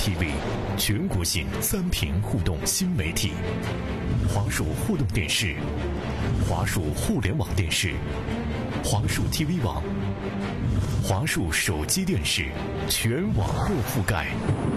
TV， 全国性3屏互动新媒体，华数互动电视、华数互联网电视、华数 TV 网、华数手机电视，全网络覆盖。